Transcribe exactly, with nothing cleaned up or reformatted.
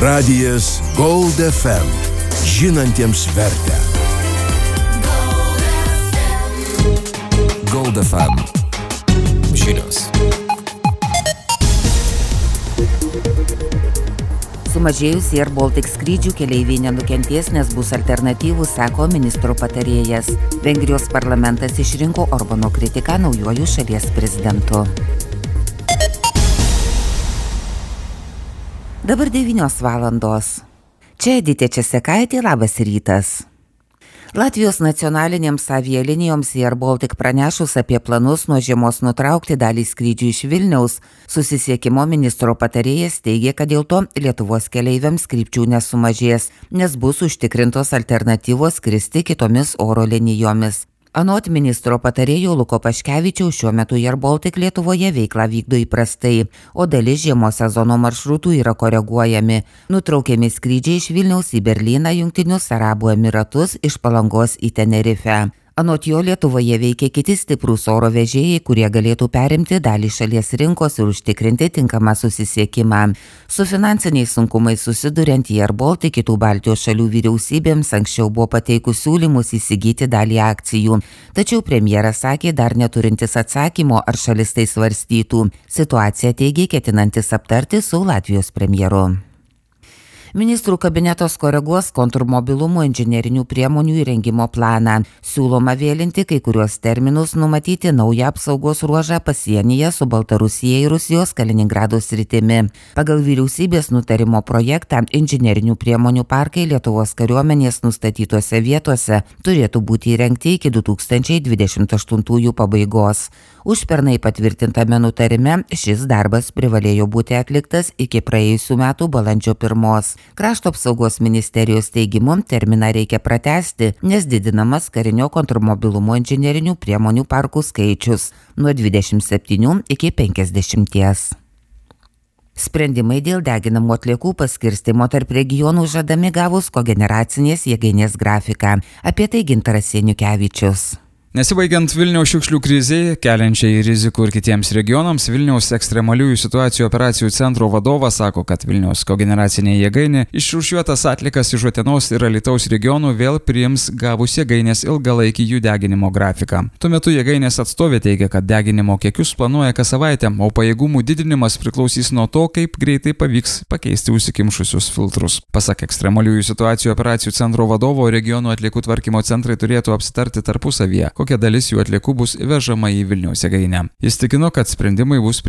Radijas Gold F M. Žinantiems vertę. Gold F M. Žinios. Sumažėjus Air Baltic skrydžių keleiviai nenukentės, nes bus alternatyvų, sako ministro patarėjas. Vengrijos parlamentas išrinko Orbano kritiką naujuoju šalies prezidentu. Dabar devynios valandos. Čia Editė Česekaitė, labas rytas. Latvijos nacionalinėms avialinijoms Air Baltic pranešus apie planus nuo žiemos nutraukti dalį skrydžių iš Vilniaus, susisiekimo ministro patarėjas teigė, kad dėl to Lietuvos keleiviams krypčių nesumažės, nes bus užtikrintos alternatyvos skristi kitomis oro linijomis. Anot ministro patarėjo Luko Paškevičiaus šiuo metu Air Baltic Lietuvoje veiklą vykdo įprastai, o dalis žiemos sezono maršrutų yra koreguojami. Nutraukiami skrydžiai iš Vilniaus į Berlyną, Jungtinius Arabų Emiratus, iš Palangos į Tenerifę. Anot jo Lietuvoje veikia kiti stiprūs oro vežėjai, kurie galėtų perimti dalį šalies rinkos ir užtikrinti tinkamą susisiekimą. Su finansiniais sunkumais susiduriant Air Baltic kitų Baltijos šalių vyriausybėms anksčiau buvo pateikus siūlymus įsigyti dalį akcijų. Tačiau premjeras sakė, dar neturintis atsakymo, ar šalis tai svarstytų. Situaciją teigė ketinantis aptarti su Latvijos premjeru. Ministrų kabinetos koreguos kontrmobilumo inžinerinių priemonių įrengimo planą. Siūloma vėlinti kai kuriuos terminus, numatyti naują apsaugos ruožą pasienyje su Baltarusija ir Rusijos Kaliningrado sritimi. Pagal vyriausybės nutarimo projektą inžinerinių priemonių parkai Lietuvos kariuomenės nustatytose vietose turėtų būti įrengti iki du tūkstančiai dvidešimt aštuntųjų pabaigos. Užpernai patvirtintame nutarime šis darbas privalėjo būti atliktas iki praėjusių metų balandžio pirmos. Krašto apsaugos ministerijos teigimu terminą reikia pratęsti, nes didinamas karinio kontrmobilumo inžinerinių priemonių parkų skaičius nuo dvidešimt septynių iki penkiasdešimties. Sprendimai dėl deginamų atliekų paskirstymo tarp regionų žadami gavus kogeneracinės jėgainės grafiką. Apie tai Gintaras Janiukevičius. Nesibaigiant Vilniaus šiukšlių krizei, keliančiai rizikų ir kitiems regionams, Vilniaus ekstremaliųjų situacijų operacijų centro vadovas sako, kad Vilniaus kogeneracinė jėgainė išrūšiuotas atliekas iš Utenos ir Alytaus regionų vėl priims gavus jėgainės ilgalaikį jų deginimo grafiką. Tuo metu jėgainės atstovė teigia, kad deginimo kiekius planuoja kas savaitę, o pajėgumų didinimas priklausys nuo to, kaip greitai pavyks pakeisti užsikimšusius filtrus. Pasak ekstremaliųjų situacijų operacijų centro vadovo, regionų atliekų tvarkymo centrai turėtų apsitarti tarpusavyje, kokia dalis jų atliekų bus vežama į Vilniaus jėgainę. Jis tikino, kad sprendimai bus